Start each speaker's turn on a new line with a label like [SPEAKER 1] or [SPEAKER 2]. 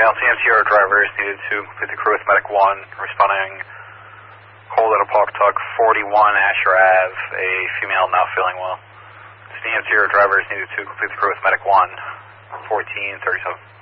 [SPEAKER 1] female CMCR drivers needed to complete the crew with Medic 1, responding cold at a Pawtuck 41 Asher Ave, a female not feeling well. CMCR drivers needed to complete the crew with Medic 1, 1437.